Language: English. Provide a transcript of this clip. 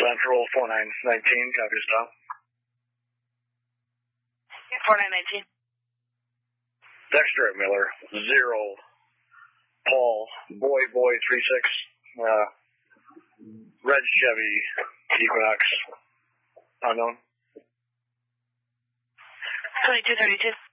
Central 4919, copy stop. 4919. Dexter at Miller, 0, Paul, boy 36, red Chevy Equinox, unknown. 2232.